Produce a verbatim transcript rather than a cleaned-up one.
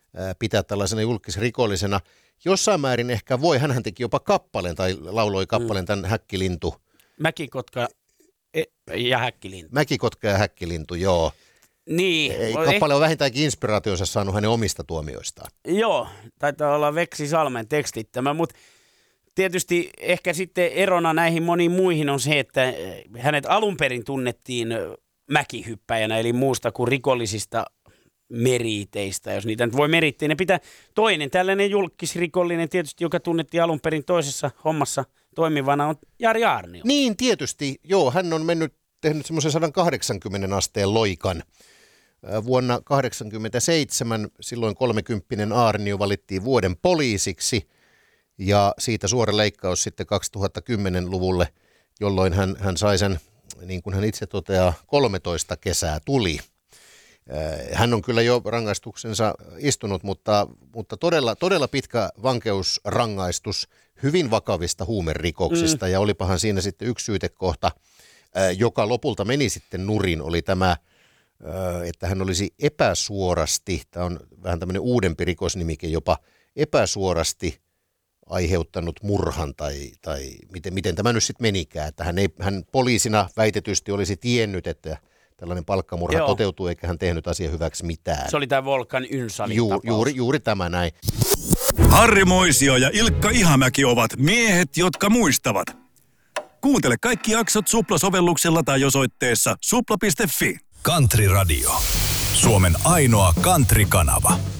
pitää tällaisena julkisrikollisena. Jossain määrin ehkä voi, hänhän teki jopa kappaleen tai lauloi kappaleen tämän Häkkilintu. Mäkikotka ja Häkkilintu. Mäkikotka ja Häkkilintu, joo. Niin. Ei, kappale on vähintäänkin inspiraationsa saanut hänen omista tuomioistaan. Joo, taitaa olla Veksi Salmen tekstittämä, mutta tietysti ehkä sitten erona näihin moniin muihin on se, että hänet alun perin tunnettiin mäkihyppäjänä, eli muusta kuin rikollisista meriiteistä, jos niitä nyt voi merittää. Ne pitää toinen tällainen julkisrikollinen tietysti, joka tunnettiin alun perin toisessa hommassa toimivana, on Jari Aarnio. Niin, tietysti. Joo, hän on mennyt, tehnyt semmoisen sata kahdeksankymmentä asteen loikan. Vuonna kahdeksankymmentäseitsemän silloin kolmekymppinen Aarnio valittiin vuoden poliisiksi ja siitä suora leikkaus sitten kaksituhattakymmenen-luvulle, jolloin hän, hän sai sen, niin kuin hän itse toteaa, kolmetoista kesää tuli. Hän on kyllä jo rangaistuksensa istunut, mutta, mutta todella, todella pitkä vankeusrangaistus hyvin vakavista huumerikoksista mm. ja olipahan siinä sitten yksi syytekohta, joka lopulta meni sitten nurin, oli tämä, että hän olisi epäsuorasti, tämä on vähän tämmöinen uudempi rikosnimike, jopa epäsuorasti aiheuttanut murhan tai, tai miten, miten tämä nyt sitten menikään, että hän, ei, hän poliisina väitetysti olisi tiennyt, että tällainen palkkamurha Joo. toteutuu, eikä hän tehnyt asian hyväksi mitään. Se oli tämä Volkan Ynsalin Ju, tapaus. Juuri, juuri tämä näin. Harri Moisio ja Ilkka Ihamäki ovat miehet, jotka muistavat. Kuuntele kaikki jaksot Supla-sovelluksella tai osoitteessa supla piste fi. Country Radio. Suomen ainoa country-kanava.